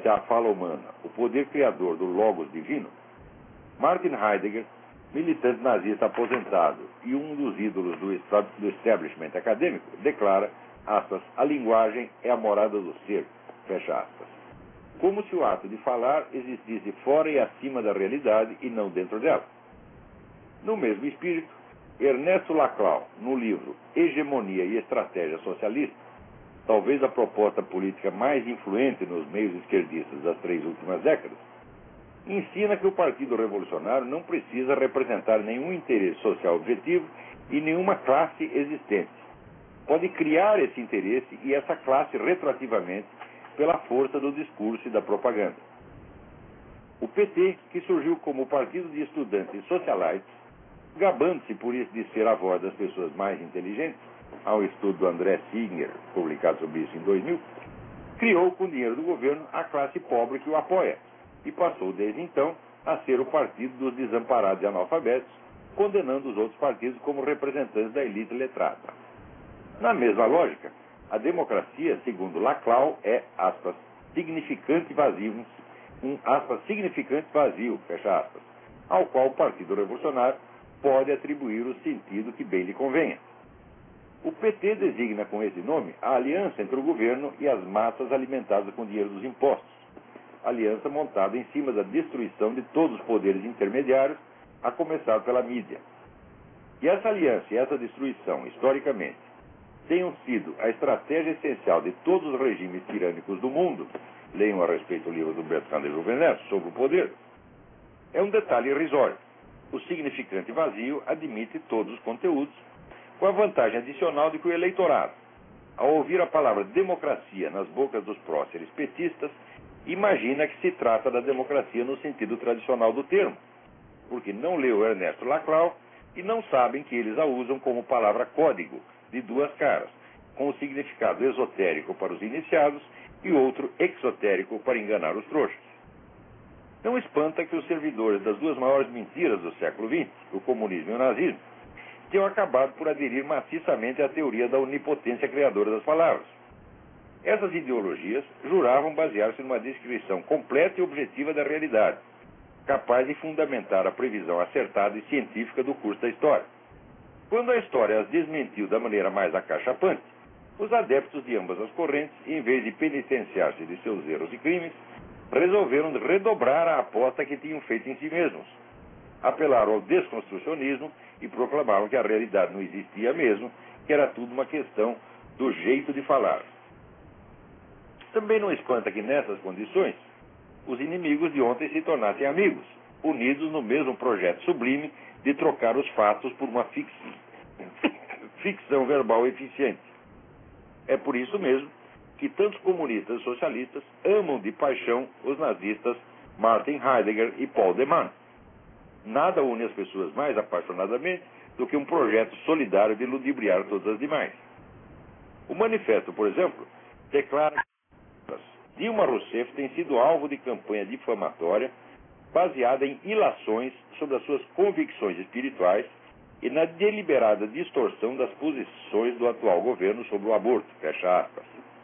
referência à fala humana, o poder criador do Logos divino, Martin Heidegger, militante nazista aposentado e um dos ídolos do establishment acadêmico, declara, aspas, a linguagem é a morada do ser, fecha aspas. Como se o ato de falar existisse fora e acima da realidade e não dentro dela. No mesmo espírito, Ernesto Laclau, no livro Hegemonia e Estratégia Socialista, talvez a proposta política mais influente nos meios esquerdistas das 3 últimas décadas, ensina que o Partido Revolucionário não precisa representar nenhum interesse social objetivo e nenhuma classe existente. Pode criar esse interesse e essa classe retroativamente pela força do discurso e da propaganda. O PT, que surgiu como Partido de Estudantes Socialites, gabando-se por isso de ser a voz das pessoas mais inteligentes, há um estudo do André Singer, publicado sobre isso em 2000, criou com o dinheiro do governo a classe pobre que o apoia e passou desde então a ser o partido dos desamparados e analfabetos, condenando os outros partidos como representantes da elite letrada. Na mesma lógica, a democracia, segundo Laclau, é, aspas, significante vazio, significante vazio, fecha aspas, ao qual o Partido Revolucionário pode atribuir o sentido que bem lhe convenha. O PT designa com esse nome a aliança entre o governo e as massas alimentadas com o dinheiro dos impostos, aliança montada em cima da destruição de todos os poderes intermediários, a começar pela mídia. E essa aliança e essa destruição, historicamente, tenham sido a estratégia essencial de todos os regimes tirânicos do mundo, leiam a respeito o livro do Bertrand de Jouvenel sobre o poder, é um detalhe irrisório. O significante vazio admite todos os conteúdos, com a vantagem adicional de que o eleitorado, ao ouvir a palavra democracia nas bocas dos próceres petistas, imagina que se trata da democracia no sentido tradicional do termo, porque não leu Ernesto Laclau e não sabem que eles a usam como palavra código, de 2 caras, com o significado esotérico para os iniciados e outro exotérico para enganar os trouxas. Não espanta que os servidores das 2 maiores mentiras do século XX, o comunismo e o nazismo, tenham acabado por aderir maciçamente à teoria da onipotência criadora das palavras. Essas ideologias juravam basear-se numa descrição completa e objetiva da realidade, capaz de fundamentar a previsão acertada e científica do curso da história. Quando a história as desmentiu da maneira mais acachapante, os adeptos de ambas as correntes, em vez de penitenciar-se de seus erros e crimes, resolveram redobrar a aposta que tinham feito em si mesmos. Apelaram ao desconstrucionismo e proclamaram que a realidade não existia mesmo, que era tudo uma questão do jeito de falar. Também não espanta que nessas condições, os inimigos de ontem se tornassem amigos, unidos no mesmo projeto sublime de trocar os fatos por uma ficção verbal eficiente. É por isso mesmo que tantos comunistas e socialistas amam de paixão os nazistas Martin Heidegger e Paul de Man. Nada une as pessoas mais apaixonadamente do que um projeto solidário de ludibriar todas as demais. O manifesto, por exemplo, declara que Dilma Rousseff tem sido alvo de campanha difamatória baseada em ilações sobre as suas convicções espirituais e na deliberada distorção das posições do atual governo sobre o aborto, fecha aspas.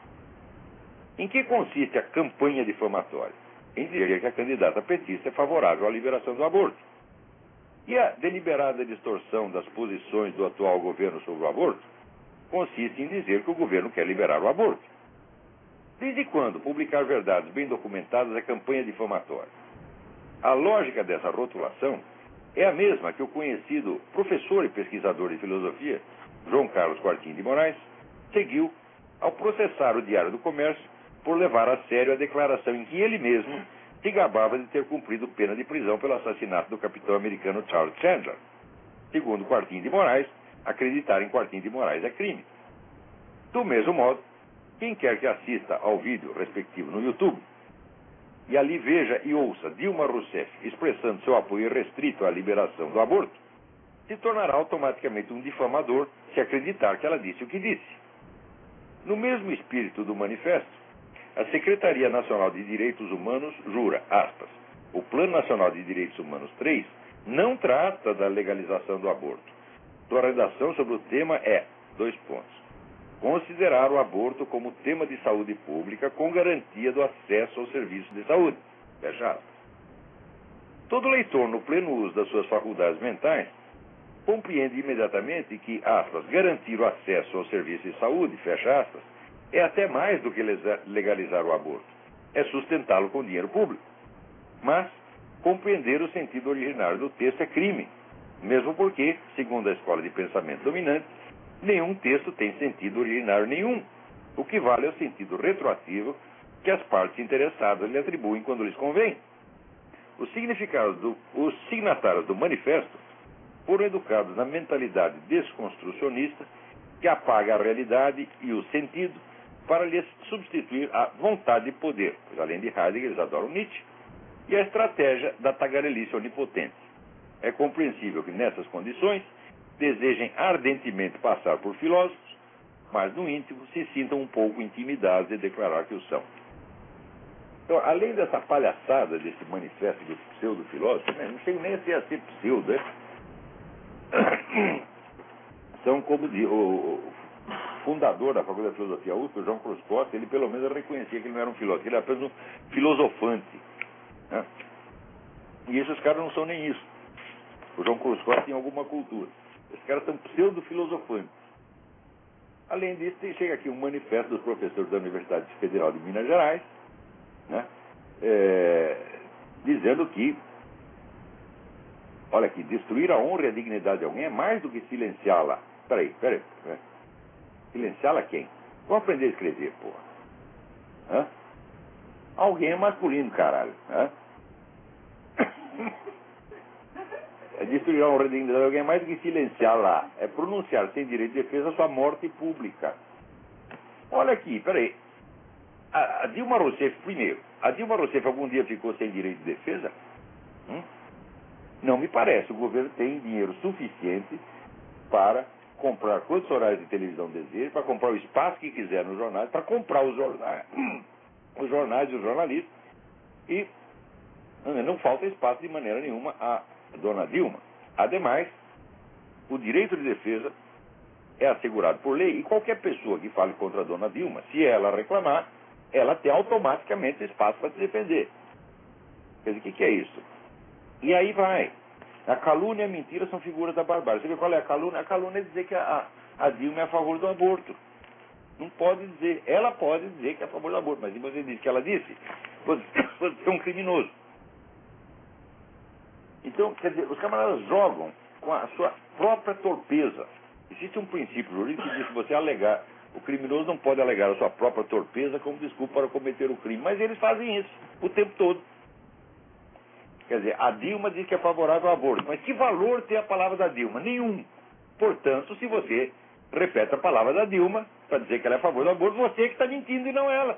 Em que consiste a campanha difamatória? Em dizer que a candidata petista é favorável à liberação do aborto. E a deliberada distorção das posições do atual governo sobre o aborto consiste em dizer que o governo quer liberar o aborto. Desde quando publicar verdades bem documentadas é campanha difamatória? A lógica dessa rotulação é a mesma que o conhecido professor e pesquisador de filosofia, João Carlos Quartim de Moraes, seguiu ao processar o Diário do Comércio por levar a sério a declaração em que ele mesmo se gabava de ter cumprido pena de prisão pelo assassinato do capitão americano Charles Chandler. Segundo Quartim de Moraes, acreditar em Quartim de Moraes é crime. Do mesmo modo, quem quer que assista ao vídeo respectivo no YouTube e ali veja e ouça Dilma Rousseff expressando seu apoio restrito à liberação do aborto, se tornará automaticamente um difamador se acreditar que ela disse o que disse. No mesmo espírito do manifesto, a Secretaria Nacional de Direitos Humanos jura, aspas, o Plano Nacional de Direitos Humanos 3 não trata da legalização do aborto. Sua redação sobre o tema é, considerar o aborto como tema de saúde pública com garantia do acesso ao serviço de saúde. Fecha aspas. Todo leitor, no pleno uso das suas faculdades mentais, compreende imediatamente que, aspas, garantir o acesso ao serviço de saúde, fecha aspas, é até mais do que legalizar o aborto. É sustentá-lo com dinheiro público. Mas compreender o sentido originário do texto é crime, mesmo porque, segundo a escola de pensamento dominante, nenhum texto tem sentido originário nenhum. O que vale é o sentido retroativo que as partes interessadas lhe atribuem quando lhes convém. Os signatários do manifesto foram educados na mentalidade desconstrucionista que apaga a realidade e o sentido para lhes substituir a vontade de poder, pois além de Heidegger eles adoram Nietzsche, e a estratégia da tagarelice onipotente. É compreensível que nessas condições desejem ardentemente passar por filósofos, mas no íntimo se sintam um pouco intimidados de declarar que o são. Então, além dessa palhaçada desse manifesto do pseudo-filósofo, não sei nem se é assim pseudo, né? São como o fundador da Faculdade de Filosofia USP, o João Cruz Costa, ele pelo menos reconhecia que ele não era um filósofo, ele era apenas um filosofante. Né? E esses caras não são nem isso. O João Cruz Costa tem alguma cultura. Esses caras são pseudo-filosofantes. Além disso, chega aqui um manifesto dos professores da Universidade Federal de Minas Gerais, né? Dizendo que, olha aqui, destruir a honra e a dignidade de alguém é mais do que silenciá-la. Peraí. Né? Silenciá-la quem? Vamos aprender a escrever, porra. Hã? Alguém é masculino, caralho. Hã? Destruir a honra e a dignidade de alguém é mais do que silenciá-la. É pronunciar sem direito de defesa sua morte pública. Olha aqui, peraí. A Dilma Rousseff, primeiro, a Dilma Rousseff algum dia ficou sem direito de defesa? Não me parece. O governo tem dinheiro suficiente para comprar quantos horários de televisão deseja, para comprar o espaço que quiser nos jornais, para comprar os jornais e os jornalistas. E não falta espaço de maneira nenhuma a dona Dilma. Ademais, o direito de defesa é assegurado por lei e qualquer pessoa que fale contra a dona Dilma, se ela reclamar, ela tem automaticamente espaço para se defender. Quer dizer, o que é isso? E aí vai. A calúnia e a mentira são figuras da barbárie. Você vê qual é a calúnia? A calúnia é dizer que a Dilma é a favor do aborto. Não pode dizer. Ela pode dizer que é a favor do aborto, mas se você diz que ela disse, você é um criminoso. Então, quer dizer, os camaradas jogam com a sua própria torpeza. Existe um princípio jurídico que diz que você alegar, o criminoso não pode alegar a sua própria torpeza como desculpa para cometer o crime. Mas eles fazem isso o tempo todo. Quer dizer, a Dilma diz que é favorável ao aborto. Mas que valor tem a palavra da Dilma? Nenhum. Portanto, se você repete a palavra da Dilma para dizer que ela é a favor do aborto, você que está mentindo e não ela.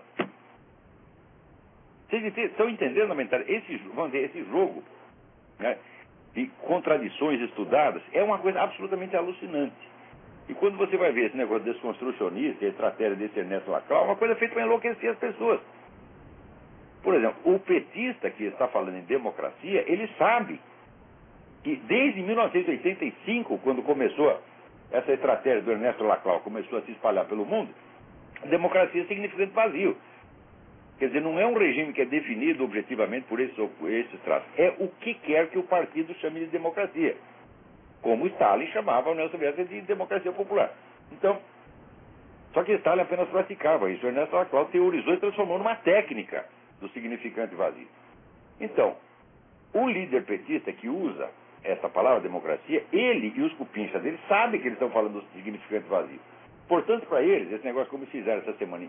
Vocês estão entendendo a mentalidade? Esse jogo, né, de contradições estudadas é uma coisa absolutamente alucinante. E quando você vai ver esse negócio desconstrucionista, a estratégia desse Ernesto Laclau, é uma coisa feita para enlouquecer as pessoas. Por exemplo, o petista que está falando em democracia, ele sabe que desde 1985, quando começou essa estratégia do Ernesto Laclau, começou a se espalhar pelo mundo, a democracia é significante vazio. Quer dizer, não é um regime que é definido objetivamente por esses traços. É o que quer que o partido chame de democracia. Como Stalin chamava a União Soviética de democracia popular. Então, só que Stalin apenas praticava isso. O Ernesto Laclau teorizou e transformou numa técnica do significante vazio. Então, o líder petista que usa essa palavra democracia, ele e os cupinchas dele sabem que eles estão falando do significante vazio. Portanto, para eles, esse negócio como fizeram essa semana,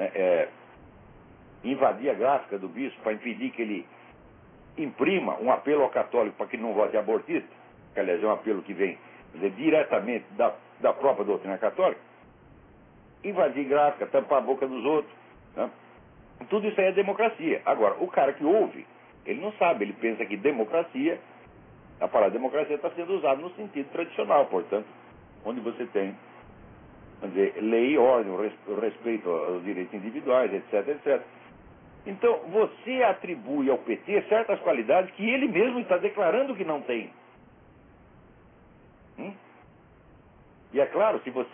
invadir a gráfica do bispo para impedir que ele imprima um apelo ao católico para que não vote abortista, que aliás é um apelo que vem diretamente da própria doutrina católica, invadir gráfica, tampar a boca dos outros, né? Tudo isso aí é democracia. Agora, o cara que ouve, ele não sabe, ele pensa que democracia, a palavra democracia está sendo usada no sentido tradicional, portanto, onde você tem, vamos dizer, lei e ordem, o respeito aos direitos individuais, etc, etc. Então, você atribui ao PT certas qualidades que ele mesmo está declarando que não tem. E é claro, se você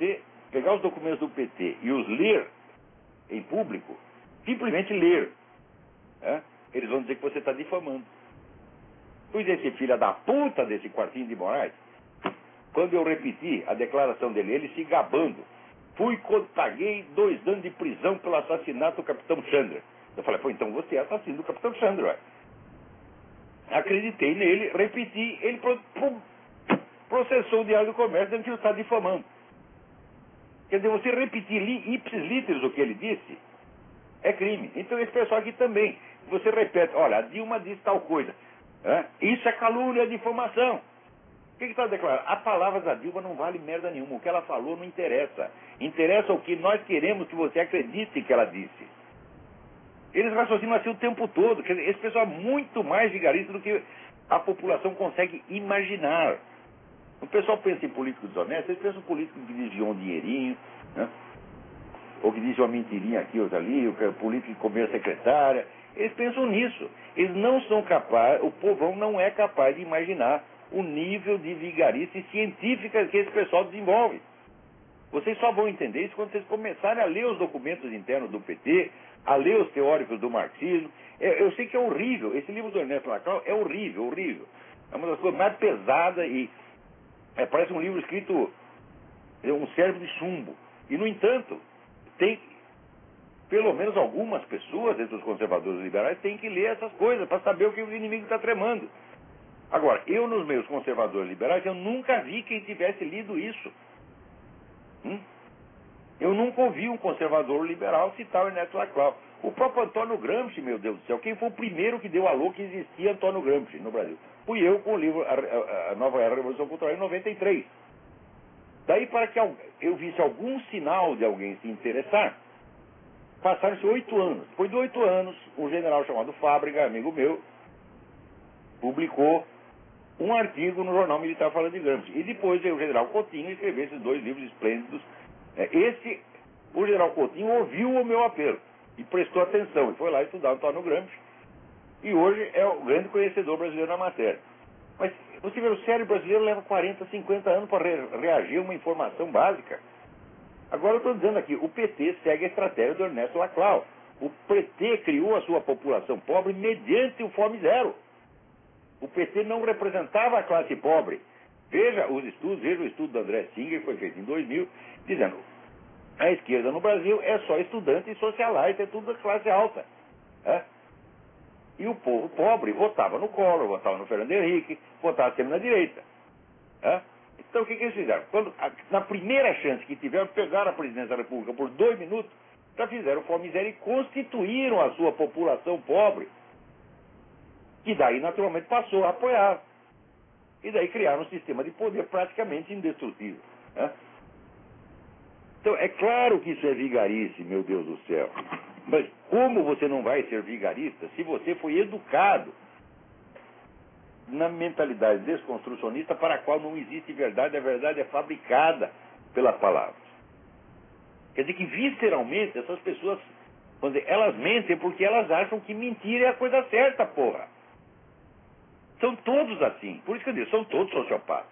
pegar os documentos do PT e os ler em público, simplesmente ler, eles vão dizer que você está difamando. Pois esse filho da puta desse Quartinho de Moraes, quando eu repeti a declaração dele, ele se gabando, paguei 2 anos de prisão pelo assassinato do Capitão Chandra. Eu falei, pô, então você é assassino do Capitão Chandra, ué. Acreditei nele, repeti, ele processou o Diário do Comércio dizendo que ele está difamando. Quer dizer, você repetir ipsis literis o que ele disse é crime. Então esse pessoal aqui também, você repete, olha, a Dilma disse tal coisa, isso é calúnia, é difamação. O que está declarando? A palavra da Dilma não vale merda nenhuma, o que ela falou não interessa. Interessa o que nós queremos que você acredite que ela disse. Eles raciocinam assim o tempo todo. Quer dizer, esse pessoal é muito mais vigarista do que a população consegue imaginar. O pessoal pensa em político desonesto, eles pensam em político que desviou um dinheirinho, ou que diz uma mentirinha aqui, outra ali, o político que comeu a secretária. Eles pensam nisso. Eles não são capazes, o povão não é capaz de imaginar o nível de vigarice científica que esse pessoal desenvolve. Vocês só vão entender isso quando vocês começarem a ler os documentos internos do PT, a ler os teóricos do marxismo. Eu sei que é horrível, esse livro do Ernesto Laclau é horrível, horrível. É uma das coisas mais pesadas e parece um livro escrito, um cérebro de chumbo. E, no entanto, tem, pelo menos algumas pessoas, entre os conservadores liberais, têm que ler essas coisas para saber o que o inimigo está tramando. Agora, eu nos meus conservadores liberais, eu nunca vi quem tivesse lido isso. Eu nunca ouvi um conservador liberal citar o Ernesto Laclau. O próprio Antônio Gramsci, meu Deus do céu, quem foi o primeiro que deu alô que existia Antônio Gramsci no Brasil? Fui eu com o livro A Nova Era da Revolução Cultural em 93. Daí, para que eu visse algum sinal de alguém se interessar, passaram-se 8 anos. Depois de 8 anos, um general chamado Fábrega, amigo meu, publicou um artigo no Jornal Militar falando de Gramsci. E depois veio o general Coutinho escrever esses 2 livros esplêndidos. O general Coutinho ouviu o meu apelo e prestou atenção. E foi lá estudar Antônio Gramsci. E hoje é o grande conhecedor brasileiro na matéria. Mas você vê, o cérebro brasileiro leva 40, 50 anos para reagir a uma informação básica. Agora eu estou dizendo aqui, o PT segue a estratégia do Ernesto Laclau. O PT criou a sua população pobre mediante o Fome Zero. O PT não representava a classe pobre. Veja os estudos, veja o estudo do André Singer, que foi feito em 2000, dizendo a esquerda no Brasil é só estudante e socialite, é tudo da classe alta. E o povo pobre votava no Collor, votava no Fernando Henrique, votava sempre na direita. Então o que eles fizeram? Na primeira chance que tiveram, pegaram a presidência da República por 2 minutos, já fizeram Fome Zero e constituíram a sua população pobre. Que daí, naturalmente, passou a apoiar. E daí criaram um sistema de poder praticamente indestrutível. Então, é claro que isso é vigarice, meu Deus do céu. Mas como você não vai ser vigarista se você foi educado na mentalidade desconstrucionista para a qual não existe verdade, a verdade é fabricada pelas palavras? Quer dizer que, visceralmente, essas pessoas, vamos dizer, elas mentem porque elas acham que mentir é a coisa certa, porra. São todos assim. Por isso que eu digo, são todos sociopatas.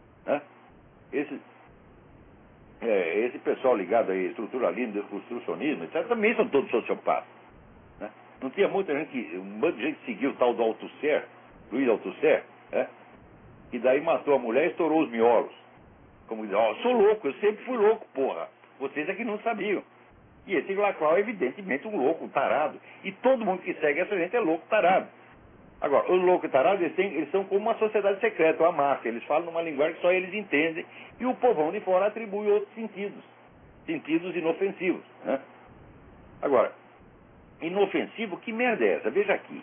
Esse pessoal ligado aí, estruturalismo, desconstrucionismo, etc., também são todos sociopatas. Não tinha muita gente, um monte de gente seguiu o tal do Althusser, Luiz Althusser, e daí matou a mulher e estourou os miolos. Como diz, sou louco, eu sempre fui louco, porra. Vocês é que não sabiam. E esse Laclau é evidentemente um louco, um tarado. E todo mundo que segue essa gente é louco, tarado. Agora, os loucos tarados, eles são como uma sociedade secreta, uma máfia. Eles falam numa linguagem que só eles entendem. E o povão de fora atribui outros sentidos. Sentidos inofensivos. Agora, inofensivo, que merda é essa? Veja aqui.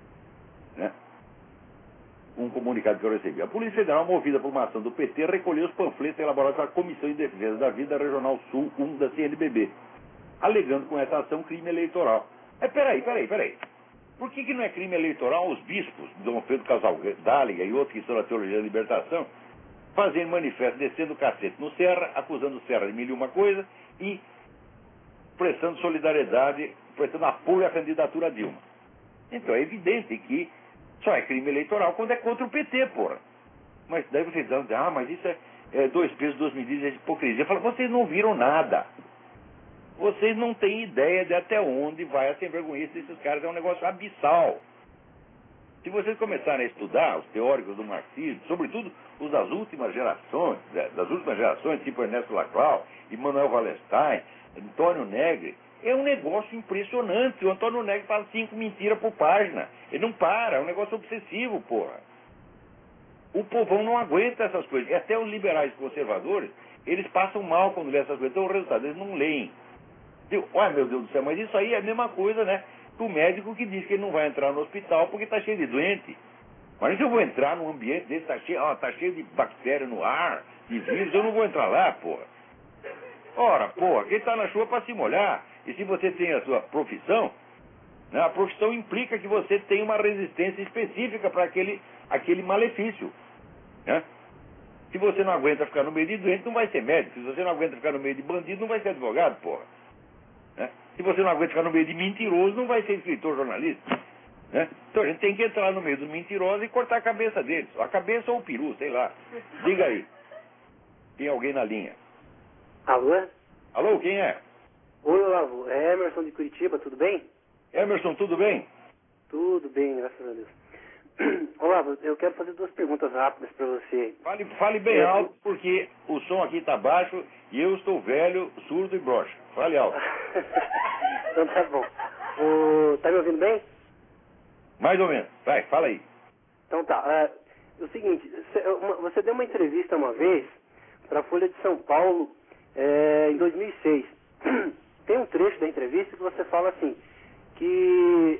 Um comunicado que eu recebi. A Polícia Federal, movida por uma ação do PT, recolheu os panfletos elaborados pela Comissão de Defesa da Vida Regional Sul 1 da CNBB, alegando com essa ação crime eleitoral. Peraí. Por que não é crime eleitoral os bispos, Dom Pedro Casal Dáliga e outros que estão na Teologia da Libertação, fazendo manifesto, descendo o cacete no Serra, acusando o Serra de mil e uma coisa e prestando solidariedade, prestando apoio à candidatura Dilma? Então é evidente que só é crime eleitoral quando é contra o PT, porra. Mas daí vocês dizem, mas isso dois pesos, duas medidas de hipocrisia. Eu falo, vocês não viram nada. Vocês não têm ideia de até onde vai a sem-vergonhice desses caras. É um negócio abissal. Se vocês começarem a estudar os teóricos do marxismo, sobretudo os das últimas gerações, tipo Ernesto Laclau, Immanuel Wallerstein, Antônio Negri, é um negócio impressionante. O Antônio Negri fala 5 mentiras por página. Ele não para, é um negócio obsessivo, porra. O povão não aguenta essas coisas. E até os liberais conservadores, eles passam mal quando lêem essas coisas. Então o resultado, eles não leem. Olha, meu Deus do céu, mas isso aí é a mesma coisa, né? O médico que diz que ele não vai entrar no hospital porque está cheio de doente. Mas se eu vou entrar num ambiente desse, tá cheio de bactéria no ar, de vírus, eu não vou entrar lá, porra. Ora, porra, quem está na chuva para se molhar. E se você tem a sua profissão, né, a profissão implica que você tem uma resistência específica para aquele malefício. Né? Se você não aguenta ficar no meio de doente, não vai ser médico. Se você não aguenta ficar no meio de bandido, não vai ser advogado, porra. Né? Se você não aguenta ficar no meio de mentiroso, não vai ser escritor, jornalista. Né? Então a gente tem que entrar no meio dos mentirosos e cortar a cabeça deles. A cabeça ou o peru, sei lá. Diga aí. Tem alguém na linha? Alô? Alô, quem é? Oi, Olavo. É Emerson de Curitiba, tudo bem? Emerson, tudo bem? Tudo bem, graças a Deus. Olavo, eu quero fazer 2 perguntas rápidas para você. Fale bem alto, porque o som aqui está baixo e eu estou velho, surdo e broxa. Fale alto. Então tá bom. Tá me ouvindo bem? Mais ou menos. Vai, fala aí. Então tá. O seguinte, você deu uma entrevista uma vez para a Folha de São Paulo em 2006. Tem um trecho da entrevista que você fala assim, que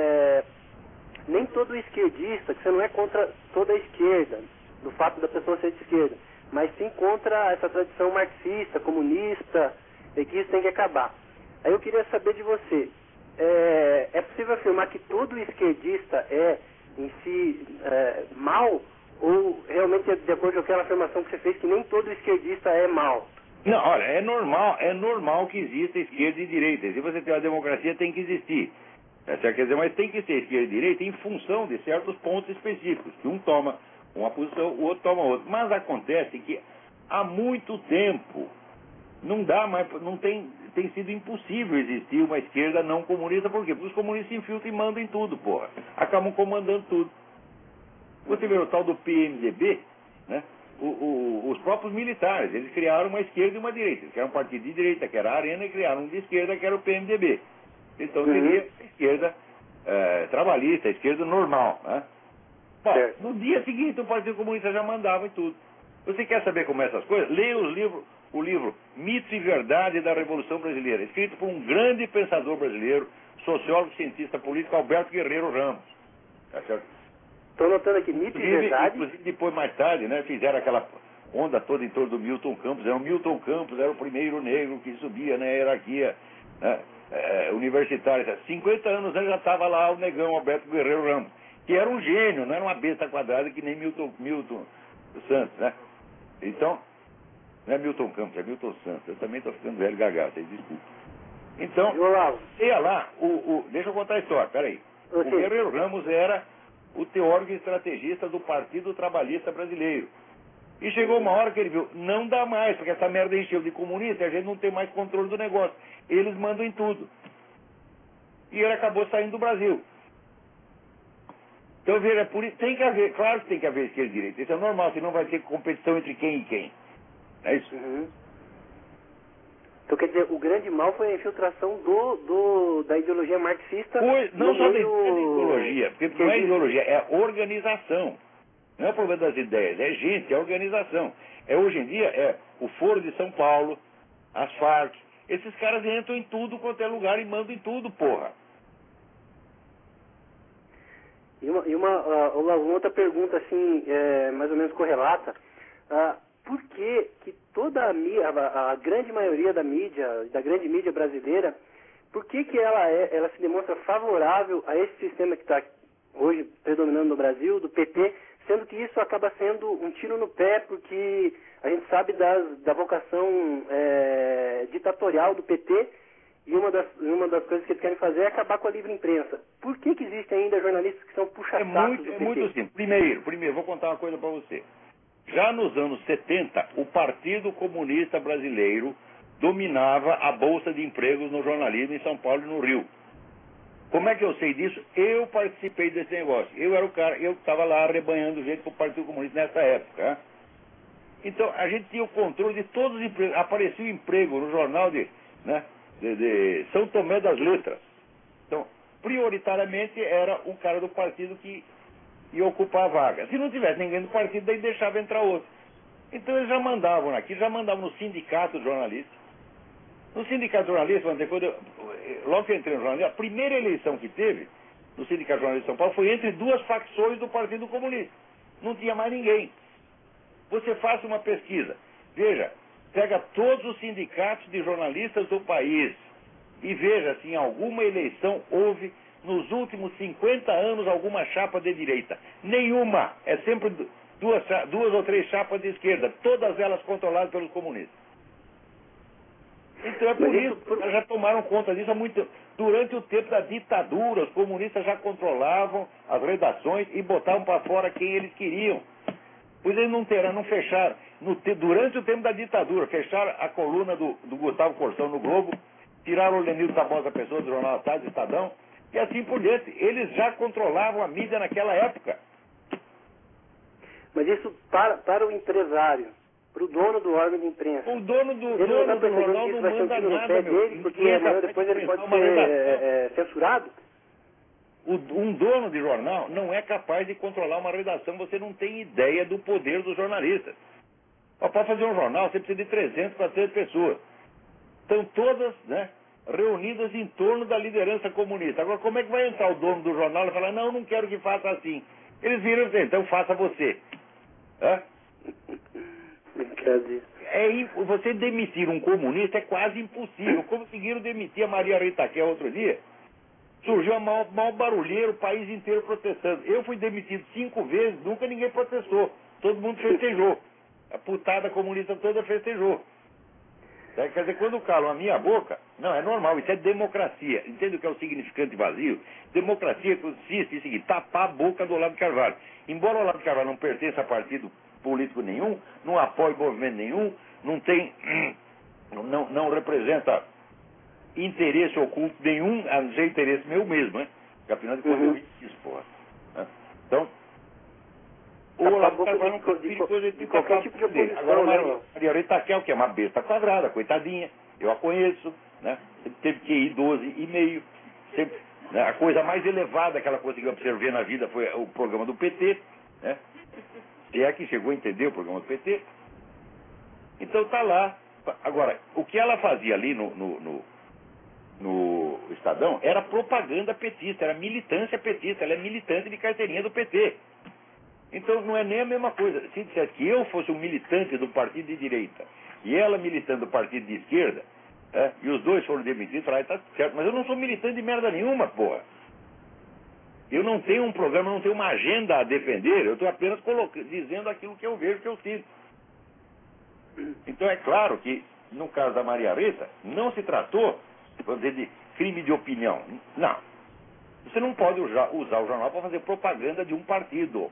nem todo esquerdista, que você não é contra toda a esquerda, do fato da pessoa ser de esquerda, mas sim contra essa tradição marxista, comunista, e que isso tem que acabar. Aí eu queria saber de você, é possível afirmar que todo esquerdista é, em si, mal, ou realmente é de acordo com aquela afirmação que você fez, que nem todo esquerdista é mal? Não, olha, é normal que exista esquerda e direita. Se você tem uma democracia, tem que existir. Quer dizer, mas tem que ser esquerda e direita em função de certos pontos específicos, que um toma uma posição, o outro toma outra. Mas acontece que há muito tempo não dá mais, tem sido impossível existir uma esquerda não comunista. Por quê? Porque os comunistas se infiltram e mandam em tudo, porra. Acabam comandando tudo. Você vê o tal do PMDB, né? Os próprios militares, eles criaram uma esquerda e uma direita. Eles criaram um partido de direita, que era a Arena, e criaram um de esquerda, que era o PMDB. Então seria a esquerda trabalhista, a esquerda normal. Né? Bom, no dia seguinte o Partido Comunista já mandava em tudo. Você quer saber como é essas coisas? Leia o livro Mito e Verdade da Revolução Brasileira, escrito por um grande pensador brasileiro, sociólogo, cientista político, Alberto Guerreiro Ramos. Tá certo? Estou notando aqui, Mito e Verdade. Inclusive depois, mais tarde, né, fizeram aquela onda toda em torno do Milton Campos. O Milton Campos era o primeiro negro que subia na hierarquia, né, universitária. 50 anos antes já estava lá o negão Alberto Guerreiro Ramos, que era um gênio, não era uma besta quadrada que nem Milton Santos, né? Então, não é Milton Campos, é Milton Santos. Eu também estou ficando velho gaga, vocês desculpem. Então, ia lá, deixa eu contar a história, peraí. O Guerreiro Ramos era o teórico e estrategista do Partido Trabalhista Brasileiro. E chegou uma hora que ele viu, não dá mais, porque essa merda encheu de comunista e a gente não tem mais controle do negócio. Eles mandam em tudo. E ele acabou saindo do Brasil. Então, veja, tem que haver, claro que tem que haver esquerda e direita. Isso é normal, senão vai ter competição entre quem e quem. É isso? Então, quer dizer, o grande mal foi a infiltração da ideologia marxista. Não só da ideologia, porque não é ideologia, é organização. Não é o problema das ideias, é gente, é organização. Hoje em dia, é o Foro de São Paulo, as Farc, esses caras entram em tudo quanto é lugar e mandam em tudo, porra. E uma outra pergunta, assim, mais ou menos correlata. Por que toda a grande maioria da grande mídia brasileira, por que ela se demonstra favorável a esse sistema que está hoje predominando no Brasil, do PT, sendo que isso acaba sendo um tiro no pé, porque a gente sabe da vocação ditatorial do PT, e uma das coisas que eles querem fazer é acabar com a livre imprensa. Por que existem ainda jornalistas que são puxa-sacos do PT? É muito simples. Primeiro, vou contar uma coisa para você. Já nos anos 70, o Partido Comunista Brasileiro dominava a Bolsa de Empregos no jornalismo em São Paulo e no Rio. Como é que eu sei disso? Eu participei desse negócio. Eu era o cara, eu estava lá arrebanhando gente para o Partido Comunista nessa época. Né? Então, a gente tinha o controle de todos os empregos. Aparecia um emprego no jornal de São Tomé das Letras. Então, prioritariamente era um cara do partido que ia ocupar a vaga. Se não tivesse ninguém do partido, daí deixava entrar outro. Então, eles já mandavam aqui, já mandavam no sindicato de jornalistas. No sindicato de jornalistas, logo que eu entrei no jornalismo, a primeira eleição que teve no sindicato de jornalistas de São Paulo foi entre duas facções do Partido Comunista. Não tinha mais ninguém. Você faça uma pesquisa. Veja, pega todos os sindicatos de jornalistas do país e veja se em alguma eleição houve, nos últimos 50 anos, alguma chapa de direita. Nenhuma. É sempre duas ou três chapas de esquerda, todas elas controladas pelos comunistas. Então é por isso que eles já tomaram conta disso há muito. Durante o tempo da ditadura, os comunistas já controlavam as redações e botavam para fora quem eles queriam. Pois eles não fecharam. Durante o tempo da ditadura, fecharam a coluna do Gustavo Corsão no Globo, tiraram o Lenildo Tabosa Pessoa do Jornal da Tarde, do Estadão, e assim por diante. Eles já controlavam a mídia naquela época. Mas isso para o empresário, para o dono do órgão de imprensa. O dono do jornal não manda nada, dele, porque depois ele pode ser censurado. Um dono de jornal não é capaz de controlar uma redação. Você não tem ideia do poder dos jornalistas. Para fazer um jornal, você precisa de 300, 400 pessoas. Estão todas, reunidas em torno da liderança comunista. Agora, como é que vai entrar o dono do jornal e falar, não quero que faça assim? Eles viram e dizem, então faça você. Você demitir um comunista é quase impossível. Conseguiram demitir a Maria Rita Kel outro dia. Surgiu a maior barulheira, o país inteiro protestando. Eu fui demitido 5 vezes, nunca ninguém protestou. Todo mundo festejou. A putada comunista toda festejou. Quer dizer, quando calam a minha boca, não, é normal, isso é democracia. Entende o que é o significante vazio? Democracia consiste em seguinte, tapar a boca do Olavo de Carvalho. Embora o Olavo de Carvalho não pertença a partido político nenhum, não apoie movimento nenhum, não representa interesse oculto nenhum, a não ser interesse meu mesmo, Porque afinal de contas eu fiz, porra. Então, o Olavo de Carvalho não pode coisa de qualquer tipo de oposição. Agora, Maria Rita Kel, que é uma besta quadrada, coitadinha, eu a conheço, teve que ir 12,5, sempre, a coisa mais elevada que ela conseguiu absorver na vida foi o programa do PT, Se é que chegou a entender o programa do PT. Então tá lá. Agora, o que ela fazia ali no Estadão era propaganda petista, era militância petista, ela é militante de carteirinha do PT. Então não é nem a mesma coisa. Se dissesse que eu fosse um militante do partido de direita e ela militante do partido de esquerda, e os dois foram demitidos, falaram, tá certo, mas eu não sou militante de merda nenhuma, porra. Eu não tenho um programa, não tenho uma agenda a defender, eu estou apenas dizendo aquilo que eu vejo, que eu sinto. Então é claro que, no caso da Maria Rita, não se tratou, vamos dizer, de crime de opinião. Não. Você não pode usar o jornal para fazer propaganda de um partido.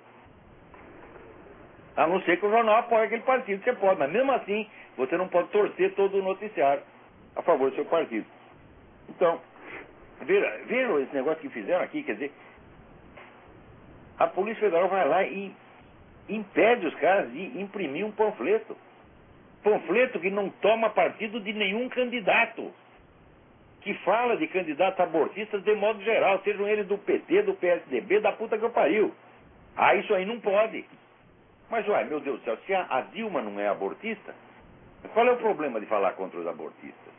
A não ser que o jornal apoie aquele partido, você pode, mas mesmo assim, você não pode torcer todo o noticiário a favor do seu partido. Então, vejam esse negócio que fizeram aqui, quer dizer, a Polícia Federal vai lá e impede os caras de imprimir um panfleto. Panfleto que não toma partido de nenhum candidato. Que fala de candidatos abortistas de modo geral, sejam eles do PT, do PSDB, da puta que eu pariu. Isso aí não pode. Mas, meu Deus do céu, se a Dilma não é abortista, qual é o problema de falar contra os abortistas?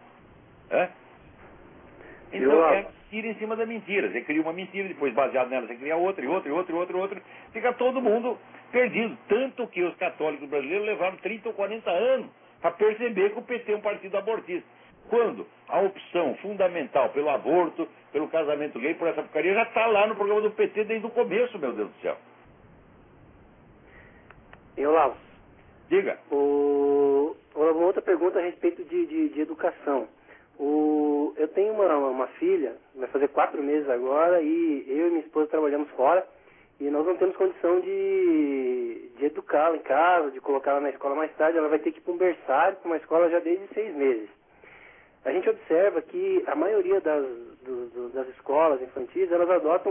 Então é mentira em cima da mentira. Você cria uma mentira, depois baseado nela você cria outra, e outra, e outra, e outra, e outra. Fica todo mundo perdido. Tanto que os católicos brasileiros levaram 30 ou 40 anos para perceber que o PT é um partido abortista. Quando a opção fundamental pelo aborto, pelo casamento gay, por essa porcaria, já está lá no programa do PT desde o começo, meu Deus do céu. E Olavo, diga. Uma outra pergunta a respeito de educação. Eu tenho uma filha, vai fazer 4 meses agora, e eu e minha esposa trabalhamos fora, e nós não temos condição de educá-la em casa, de colocá-la na escola mais tarde. Ela vai ter que ir para um berçário, para uma escola já desde 6 meses. A gente observa que a maioria das escolas infantis, elas adotam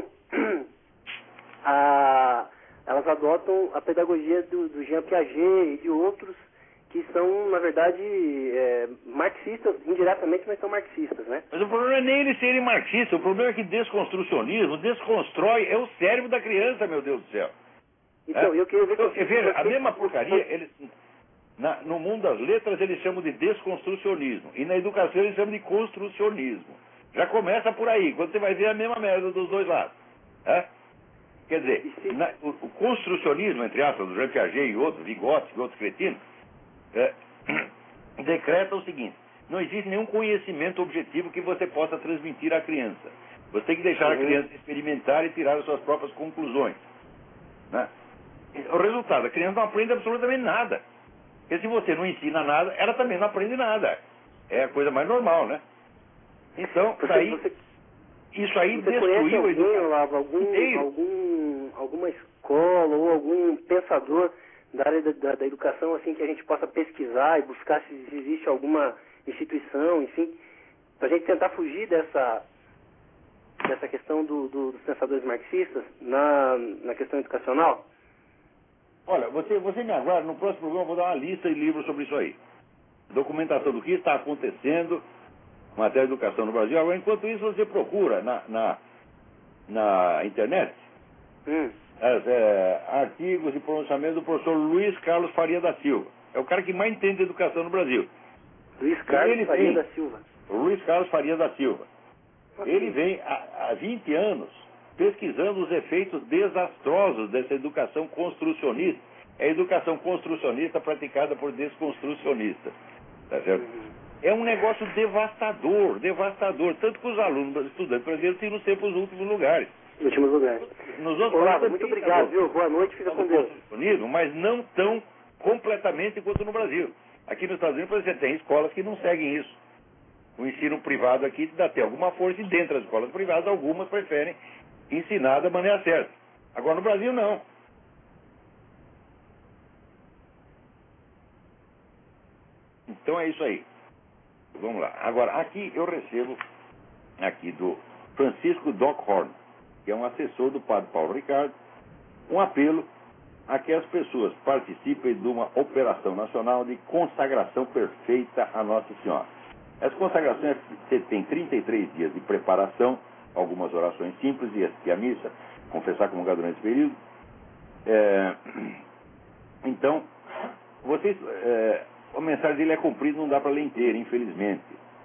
a pedagogia do Jean Piaget e de outros que são, na verdade, marxistas, indiretamente, mas são marxistas, né? Mas o problema não é nem eles serem marxistas, o problema é que desconstrucionismo desconstrói, é o cérebro da criança, meu Deus do céu. Então, eu queria ver que... Veja, a mesma porcaria, eles, no mundo das letras eles chamam de desconstrucionismo, e na educação eles chamam de construcionismo. Já começa por aí, quando você vai ver a mesma merda dos dois lados. Quer dizer, o construcionismo, entre aspas, do Jean Piaget e outros, Vygotsky e outros cretinos, decreta o seguinte: não existe nenhum conhecimento objetivo que você possa transmitir à criança. Você tem que deixar a criança experimentar e tirar as suas próprias conclusões, né? O resultado, a criança não aprende absolutamente nada. Porque se você não ensina nada, ela também não aprende nada. É a coisa mais normal, né? Então, isso aí destruiu a educação. Alguma escola ou algum pensador da área da educação, assim, que a gente possa pesquisar e buscar se existe alguma instituição, enfim, para a gente tentar fugir dessa questão dos pensadores marxistas na questão educacional? Olha, você me aguarda, no próximo programa eu vou dar uma lista de livros sobre isso aí. Documentação do que está acontecendo em matéria de educação no Brasil. Agora, enquanto isso, você procura na internet artigos e pronunciamentos do professor Luiz Carlos Faria da Silva. É o cara que mais entende de educação no Brasil. Luiz Carlos Faria da Silva. Luiz Carlos Faria da Silva. Ele vem há 20 anos pesquisando os efeitos desastrosos dessa educação construcionista. É a educação construcionista praticada por desconstrucionistas. Tá certo? É um negócio devastador. Tanto que os estudantes brasileiros têm sempre os últimos lugares. Últimos lugares. Olá, muito obrigado, viu? Boa noite, fica com Deus. Mas não tão completamente quanto no Brasil. Aqui nos Estados Unidos você tem escolas que não seguem isso. O ensino privado aqui dá até alguma força, e dentro das escolas privadas, algumas preferem ensinar da maneira certa. Agora no Brasil não. Então é isso aí. Vamos lá. Agora, aqui eu recebo aqui do Francisco Dockhorn, que é um assessor do padre Paulo Ricardo, um apelo a que as pessoas participem de uma operação nacional de consagração perfeita a Nossa Senhora. Essa consagração tem 33 dias de preparação, algumas orações simples e assistir à missa, confessar, comungar durante esse período. Então, a mensagem dele é comprida, não dá para ler inteira, infelizmente.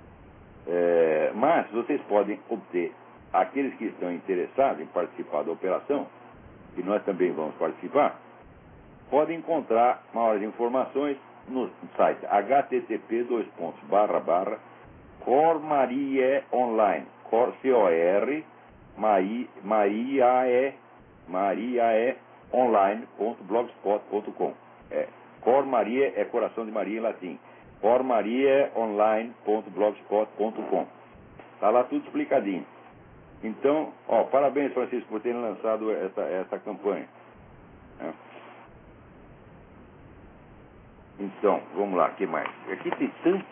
Mas vocês podem obter, aqueles que estão interessados em participar da operação, e nós também vamos participar, podem encontrar maiores informações no site http://Cor Maria Online, C-O-R Maria online.blogspot.com. Cor Maria é coração de Maria em latim. cormariaonline.blogspot.com. Está lá tudo explicadinho. Então, parabéns, Francisco, por terem lançado essa campanha. Então, vamos lá, o que mais? Aqui tem tanta.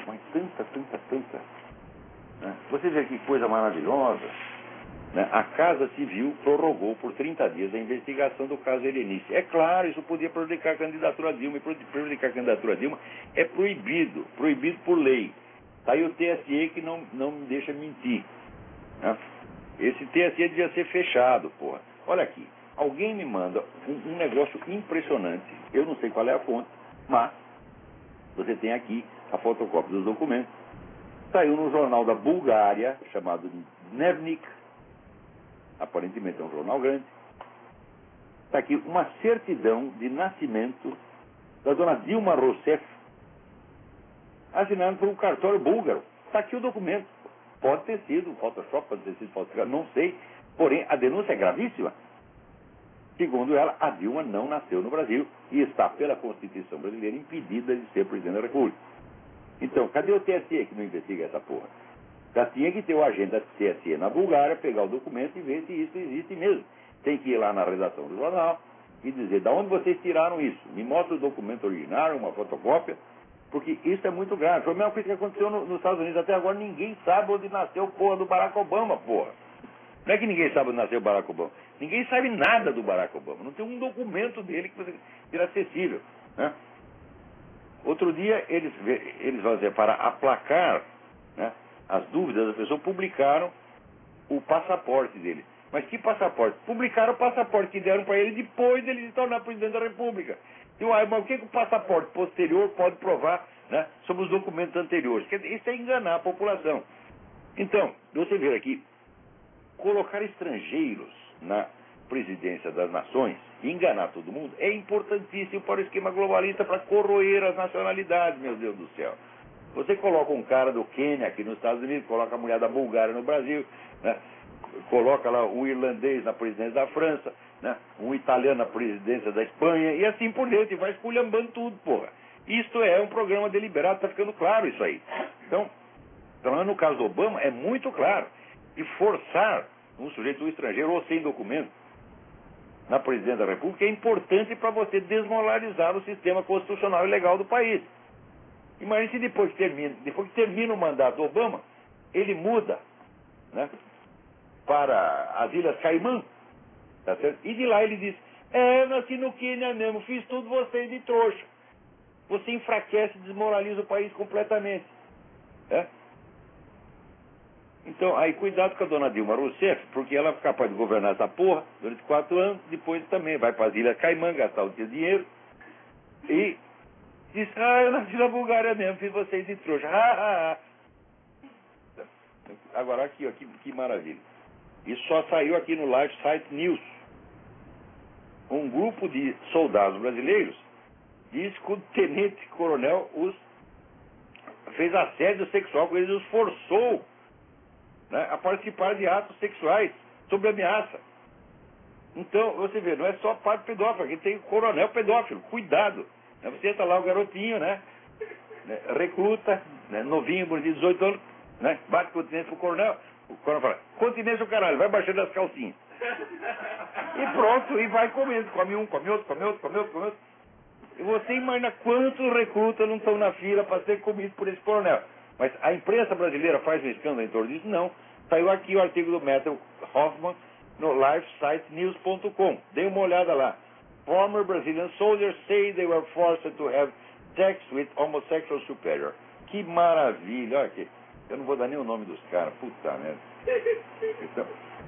Né? Você vê que coisa maravilhosa. Né? A Casa Civil prorrogou por 30 dias a investigação do caso Helenice. É claro, isso podia prejudicar a candidatura a Dilma, e prejudicar a candidatura a Dilma é proibido por lei. Está aí o TSE que não me deixa mentir. Né? Esse TSE devia ser fechado, porra. Olha aqui, alguém me manda um negócio impressionante, eu não sei qual é a fonte, mas você tem aqui a fotocópia dos documentos. Saiu no jornal da Bulgária, chamado Dnevnik, aparentemente é um jornal grande. Está aqui uma certidão de nascimento da dona Dilma Rousseff, assinada por um cartório búlgaro. Está aqui o documento. Pode ter sido Photoshop, pode ter sido falsificado, não sei. Porém, a denúncia é gravíssima. Segundo ela, a Dilma não nasceu no Brasil e está, pela Constituição brasileira, impedida de ser presidente da República. Então, cadê o TSE que não investiga essa porra? Já tinha que ter o agente da TSE na Bulgária, pegar o documento e ver se isso existe mesmo. tem que ir lá na redação do jornal e dizer: da onde vocês tiraram isso? Me mostra o documento original, uma fotocópia, porque isso é muito grave. Foi a mesma coisa que aconteceu nos Estados Unidos. Até agora ninguém sabe onde nasceu porra do Barack Obama, porra. Não é que ninguém sabe onde nasceu o Barack Obama. Ninguém sabe nada do Barack Obama. Não tem um documento dele que seja acessível, né? Outro dia, eles vão dizer, para aplacar, né, as dúvidas das pessoas, publicaram o passaporte dele. Mas que passaporte? Publicaram o passaporte que deram para ele depois dele se tornar presidente da República. Mas o que o passaporte posterior pode provar, né, sobre os documentos anteriores? Isso é enganar a população. Então, você vê aqui, colocar estrangeiros na presidência das nações e enganar todo mundo é importantíssimo para o esquema globalista, para corroer as nacionalidades, meu Deus do céu. Você coloca um cara do Quênia aqui nos Estados Unidos, coloca a mulher da Bulgária no Brasil, né? Coloca lá um irlandês na presidência da França, né? Um italiano na presidência da Espanha, e assim por diante, vai esculhambando tudo, porra. Isto é um programa deliberado, está ficando claro isso aí. Então, no caso do Obama, é muito claro. E forçar um sujeito estrangeiro ou sem documento na presidência da República é importante para você desmoralizar o sistema constitucional e legal do país. Imagine se depois que termina o mandato do Obama, ele muda, né, para as Ilhas Caimã, tá certo? E de lá ele diz: eu nasci no Quênia mesmo, fiz tudo vocês de trouxa. Você enfraquece e desmoraliza o país completamente, né? Então, aí cuidado com a dona Dilma Rousseff, porque ela é capaz de governar essa porra durante 4 anos, depois também vai para as Ilhas Caimã gastar o seu dinheiro e diz: eu nasci na Bulgária mesmo, fiz vocês de trouxa. Agora aqui, ó, que maravilha. Isso só saiu aqui no Live Site News. Um grupo de soldados brasileiros diz que o tenente-coronel fez assédio sexual com eles, os forçou, né, a participar de atos sexuais sob ameaça. Então, você vê, não é só padre pedófilo, aqui tem coronel pedófilo, cuidado. Né? Você entra lá, o garotinho, né, recluta, né, novinho, de 18 anos, né, bate continência pro coronel, o coronel fala: continência o caralho, vai baixando as calcinhas. E pronto, e vai comendo, come um, come outro, come outro, come outro, come outro. E você imagina quantos recrutas não estão na fila para ser comidos por esse coronel. Mas a imprensa brasileira faz um escândalo em torno disso? Não. Saiu aqui o artigo do Matthew Hoffman no lifesitenews.com. Dê uma olhada lá. Former Brazilian soldiers say they were forced to have sex with homosexual superior. Que maravilha. Olha aqui. Eu não vou dar nem o nome dos caras. Puta merda. Então,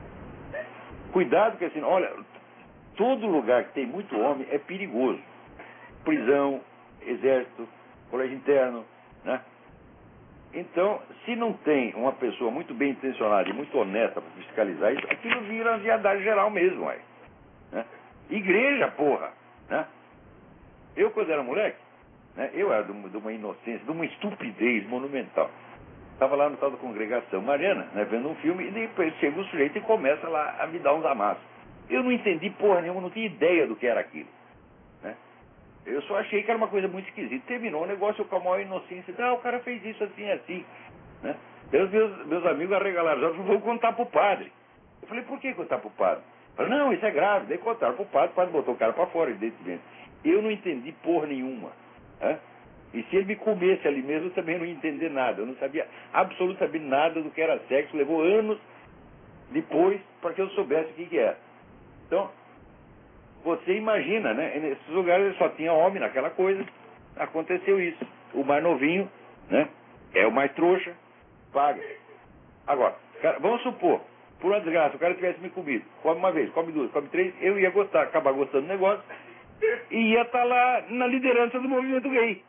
cuidado que assim, olha, todo lugar que tem muito homem é perigoso. Prisão, exército, colégio interno, né? Então, se não tem uma pessoa muito bem intencionada e muito honesta para fiscalizar isso, aquilo vira viadagem geral mesmo, aí, né? Igreja, porra, né? Eu, quando era moleque, né, eu era de uma inocência, de uma estupidez monumental. Estava lá no tal da congregação mariana, né, vendo um filme, e depois chega um sujeito e começa lá a me dar uns amassos. Eu não entendi porra nenhuma, não tinha ideia do que era aquilo, né? Eu só achei que era uma coisa muito esquisita. Terminou o negócio com a maior inocência. O cara fez isso assim, assim, né? Meus amigos arregalaram, já vou contar pro padre. Eu falei: por que contar pro padre? Eu falei: não, isso é grave. Daí contaram pro padre, o padre botou o cara para fora, evidentemente. Eu não entendi porra nenhuma, né? E se ele me comesse ali mesmo, eu também não ia entender nada. Eu não sabia absolutamente nada do que era sexo. Levou anos depois para que eu soubesse o que era. Então, você imagina, né? Nesses lugares só tinha homem naquela coisa. Aconteceu isso. O mais novinho, né, é o mais trouxa, paga. Agora, cara, vamos supor, por uma desgraça, o cara tivesse me comido. Come uma vez, come duas, come três, eu ia gostar, acabar gostando do negócio e ia estar lá na liderança do movimento gay,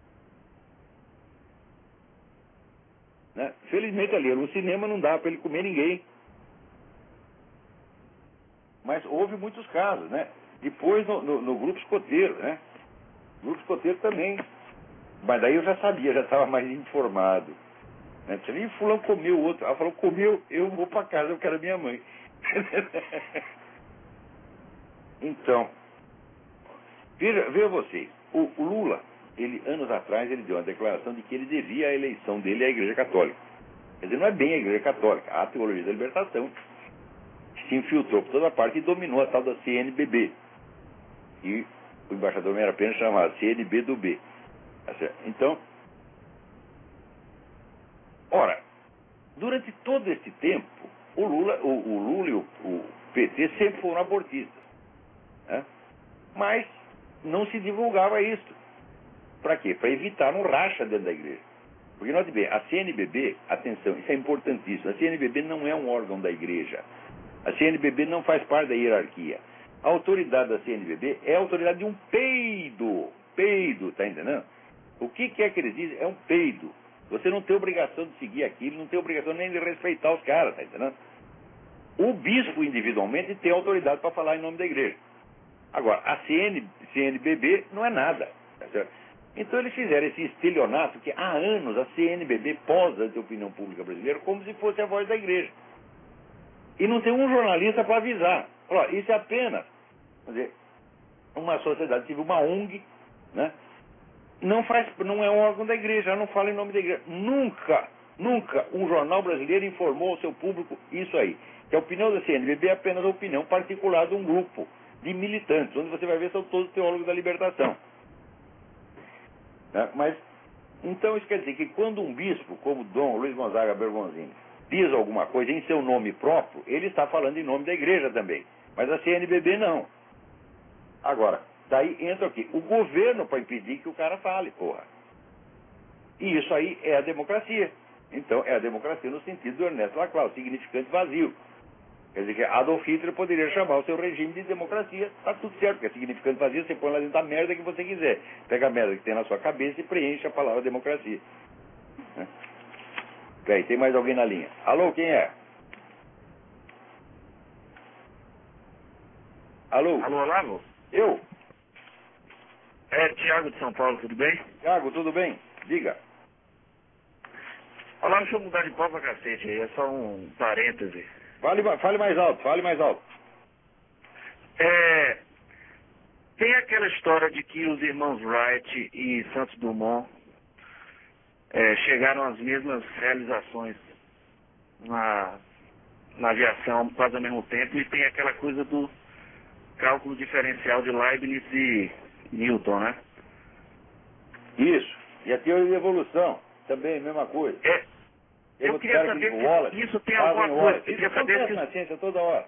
né? Felizmente ali, no cinema não dá para ele comer ninguém. Mas houve muitos casos, né? Depois no grupo escoteiro, né? Grupo escoteiro também. Mas daí eu já sabia, já estava mais informado, né? E fulano comeu o outro. Ela falou: comeu, eu vou para casa, eu quero a minha mãe. Então, veja vocês, o Lula, ele, anos atrás, ele deu uma declaração de que ele devia a eleição dele à Igreja Católica. Quer dizer, não é bem a Igreja Católica, a teologia da libertação. se infiltrou por toda parte e dominou a tal da CNBB. E o embaixador Meira Pena chamava CNB do B. Então, ora, durante todo esse tempo, o Lula e o PT sempre foram abortistas. Né? Mas não se divulgava isso. Para quê? Para evitar um racha dentro da igreja. Porque, note bem, a CNBB, atenção, isso é importantíssimo, a CNBB não é um órgão da igreja. A CNBB não faz parte da hierarquia. A autoridade da CNBB é a autoridade de um peido, tá entendendo? O que é que eles dizem? É um peido. Você não tem obrigação de seguir aquilo, não tem obrigação nem de respeitar os caras, tá entendendo? O bispo individualmente tem autoridade para falar em nome da igreja. Agora, a CNBB não é nada, tá certo? Então eles fizeram esse estelionato que há anos a CNBB posa ante a opinião pública brasileira como se fosse a voz da igreja. E não tem um jornalista para avisar. Ó, isso é apenas, quer dizer, uma sociedade civil, uma ONG, né? Não é um órgão da igreja, não fala em nome da igreja. Nunca um jornal brasileiro informou ao seu público isso aí. Que a opinião da CNBB é apenas a opinião particular de um grupo de militantes, onde você vai ver são todos teólogos da libertação. Né? Mas, então isso quer dizer que quando um bispo, como Dom Luiz Gonzaga Bergonzini, diz alguma coisa em seu nome próprio, ele está falando em nome da igreja também. Mas a CNBB não. Agora, daí entra aqui o governo para impedir que o cara fale, porra. E isso aí é a democracia. Então, é a democracia no sentido do Ernesto Laclau, significante vazio. Quer dizer que Adolf Hitler poderia chamar o seu regime de democracia, tá tudo certo, porque é significante vazio, você põe lá dentro da merda que você quiser. Pega a merda que tem na sua cabeça e preenche a palavra democracia. Né? Ok, tem mais alguém na linha. Alô, quem é? Alô? Alô, Olavo? Eu? É Tiago de São Paulo, tudo bem? Tiago, tudo bem? Diga. Olavo, deixa eu mudar de pau pra cacete aí, é só um parêntese. Fale mais alto, fale mais alto. Tem aquela história de que os irmãos Wright e Santos Dumont chegaram às mesmas realizações na aviação quase ao mesmo tempo, e tem aquela coisa do cálculo diferencial de Leibniz e Newton, né? Isso. E a teoria de evolução, também, mesma coisa. Eu queria saber se isso tem alguma coisa. Eu queria saber se na ciência toda hora.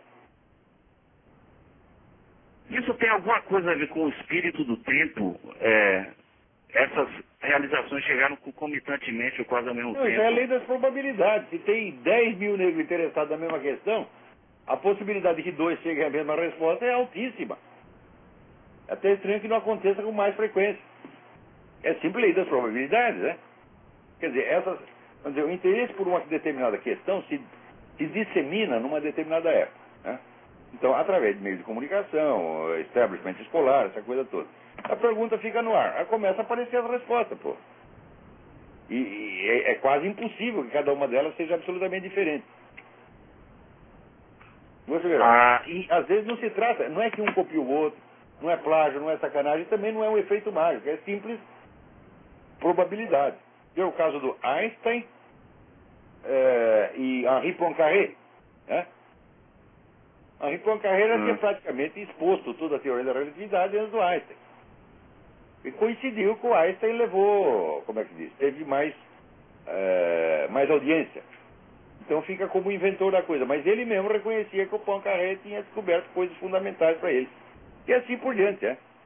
Isso tem alguma coisa a ver com o espírito do tempo. Essas realizações chegaram concomitantemente ou quase ao mesmo tempo. Isso é a lei das probabilidades. Se tem 10 mil negros interessados na mesma questão, a possibilidade de que 2 cheguem à mesma resposta é altíssima. É até estranho que não aconteça com mais frequência. É simples lei das probabilidades, né? Quer dizer, vamos dizer, o interesse por uma determinada questão se dissemina numa determinada época. Né? Então, através de meios de comunicação, establishment escolar, essa coisa toda. A pergunta fica no ar. Aí começa a aparecer as respostas, pô. E é quase impossível que cada uma delas seja absolutamente diferente. Você verá. Às vezes não se trata, não é que um copia o outro, não é plágio, não é sacanagem, também não é um efeito mágico, é simples probabilidade. Tem o caso do Einstein e Henri Poincaré. Né? Henri Poincaré já tinha praticamente exposto toda a teoria da relatividade antes do Einstein. E coincidiu que o Einstein levou, como é que diz, teve mais audiência. Então fica como inventor da coisa. Mas ele mesmo reconhecia que o Poincaré tinha descoberto coisas fundamentais para ele. E assim por diante,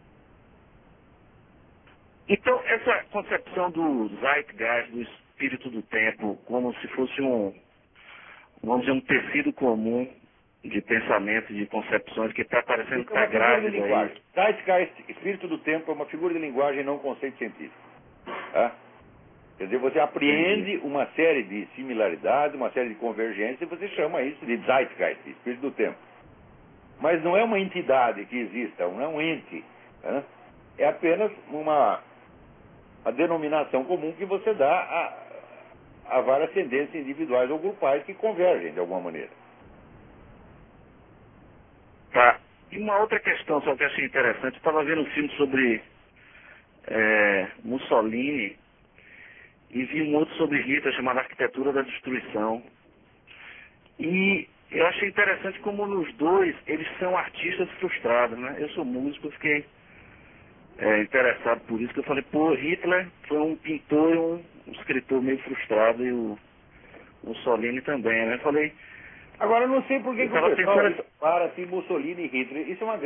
Então, essa concepção do Zeitgeist, do espírito do tempo, como se fosse vamos dizer, um tecido comum de pensamento, de concepções, que está parecendo que está grávido aí. Zeitgeist, espírito do tempo, é uma figura de linguagem, não um conceito científico. Tá? Quer dizer, você apreende uma série de similaridades, uma série de convergências, e você chama isso de Zeitgeist, espírito do tempo. Mas não é uma entidade que exista, não é um ente. Né? É apenas a denominação comum que você dá a várias tendências individuais ou grupais que convergem de alguma maneira. Tá. E uma outra questão, só que eu achei interessante, eu estava vendo um filme sobre Mussolini e vi um outro sobre Hitler chamado Arquitetura da Destruição. E Eu achei interessante como nos dois eles são artistas frustrados, né? Eu sou músico, eu fiquei interessado por isso, que eu falei, pô, Hitler foi um pintor e um escritor meio frustrado, e o Mussolini também, né? Eu falei... Agora, eu não sei por que o pessoal pensando... para se Mussolini e Hitler. Isso é uma